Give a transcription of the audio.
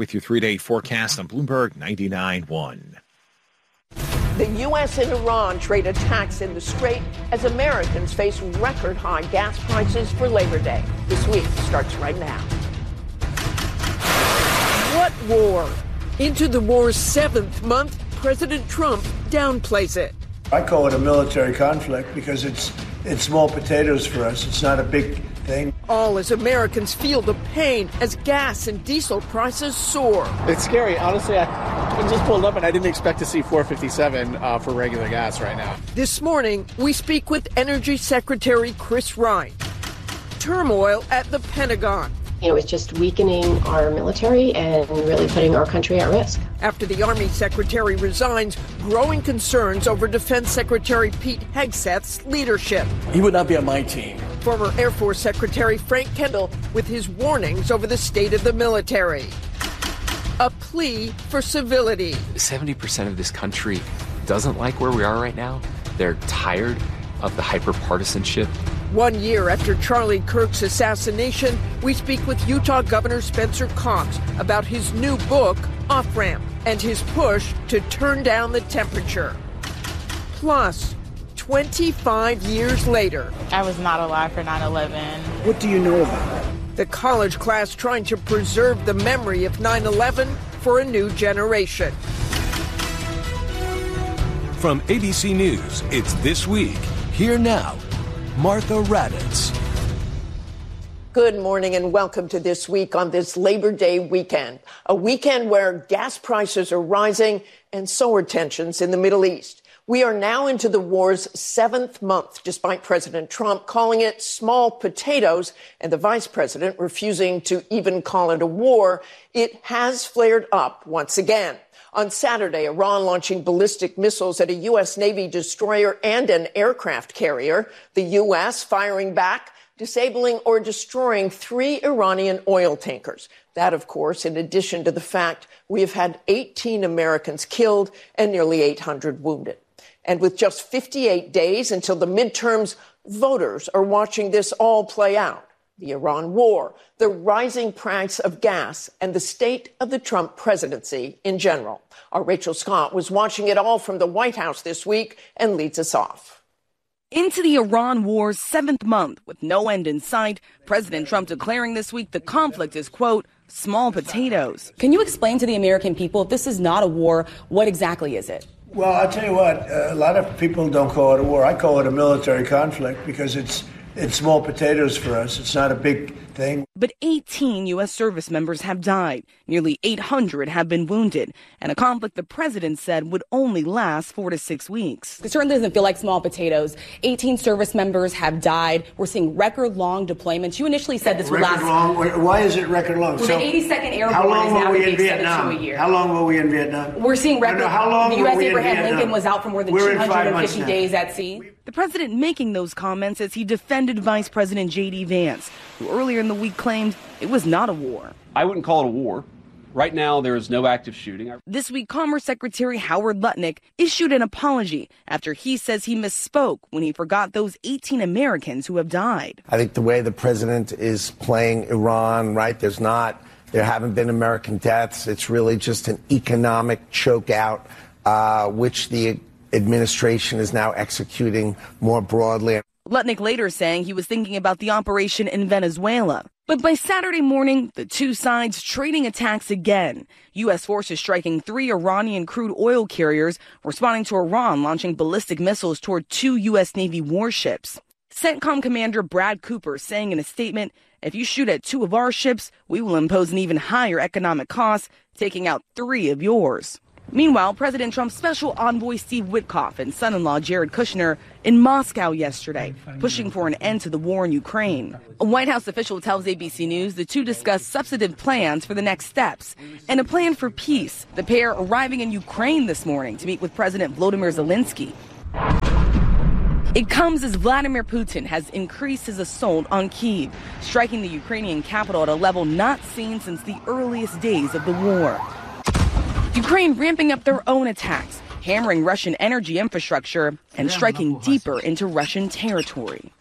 with your 3-day forecast on Bloomberg 99.1. The U.S. and Iran trade attacks in the Strait as Americans face record-high gas prices for Labor Day. This week starts right now. What war? Into the war's 7th month, President Trump downplays it. I call it a military conflict because it's small potatoes for us. It's not a big thing. All as Americans feel the pain as gas and diesel prices soar. It's scary. Honestly, I just pulled up and I didn't expect to see $4.57 for regular gas right now. This morning, we speak with Energy Secretary Chris Wright. Turmoil at the Pentagon. It's just weakening our military and really putting our country at risk. After the Army Secretary resigns, growing concerns over Defense Secretary Pete Hegseth's leadership. He would not be on my team. Former Air Force Secretary Frank Kendall with his warnings over the state of the military. A plea for civility. 70% of this country doesn't like where we are right now. They're tired of the hyper-partisanship. 1 year after Charlie Kirk's assassination, we speak with Utah Governor Spencer Cox about his new book, Off Ramp, and his push to turn down the temperature. Plus, 25 years later. I was not alive for 9/11. What do you know about it? The college class trying to preserve the memory of 9/11 for a new generation. From ABC News, it's This Week. Here now, Martha Raddatz. Good morning and welcome to This Week on this Labor Day weekend, a weekend where gas prices are rising and so are tensions in the Middle East. We are now into the war's 7th month, despite President Trump calling it small potatoes and the vice president refusing to even call it a war. It has flared up once again. On Saturday, Iran launching ballistic missiles at a U.S. Navy destroyer and an aircraft carrier. The U.S. firing back, disabling or destroying 3 Iranian oil tankers. That, of course, in addition to the fact we have had 18 Americans killed and nearly 800 wounded. And with just 58 days until the midterms, voters are watching this all play out. The Iran war, the rising price of gas, and the state of the Trump presidency in general. Our Rachel Scott was watching it all from the White House this week and leads us off. Into the Iran war's 7th month with no end in sight, President Trump declaring this week the conflict is, quote, small potatoes. Can you explain to the American people, if this is not a war, what exactly is it? Well, I'll tell you what, a lot of people don't call it a war. I call it a military conflict because it's small potatoes for us. It's not a big thing. But 18 U.S. service members have died. Nearly 800 have been wounded. And a conflict the president said would only last 4 to 6 weeks. It certainly doesn't feel like small potatoes. 18 service members have died. We're seeing record-long deployments. You initially said this would last... Long? Why is it record-long? Well, the 82nd Airborne is now going to be extended to a year. How long were we in Vietnam? We're seeing record... How long the U.S. Abraham Lincoln was out for more than 250 days at sea. The president making those comments as he defended Vice President J.D. Vance, who earlier in the week claimed it was not a war. I wouldn't call it a war. Right now, there is no active shooting. This week, Commerce Secretary Howard Lutnick issued an apology after he says he misspoke when he forgot those 18 Americans who have died. I think the way the president is playing Iran, right, there haven't been American deaths. It's really just an economic chokeout, which the administration is now executing more broadly. Lutnick later saying he was thinking about the operation in Venezuela. But by Saturday morning, the two sides trading attacks again. U.S. forces striking 3 Iranian crude oil carriers, responding to Iran launching ballistic missiles toward 2 U.S. Navy warships. CENTCOM Commander Brad Cooper saying in a statement, if you shoot at 2 of our ships, we will impose an even higher economic cost, taking out 3 of yours. Meanwhile, President Trump's special envoy Steve Witkoff and son-in-law Jared Kushner in Moscow yesterday, pushing for an end to the war in Ukraine. A White House official tells ABC News the two discussed substantive plans for the next steps and a plan for peace. The pair arriving in Ukraine this morning to meet with President Volodymyr Zelensky. It comes as Vladimir Putin has increased his assault on Kyiv, striking the Ukrainian capital at a level not seen since the earliest days of the war. Ukraine ramping up their own attacks, hammering Russian energy infrastructure and striking deeper into Russian territory.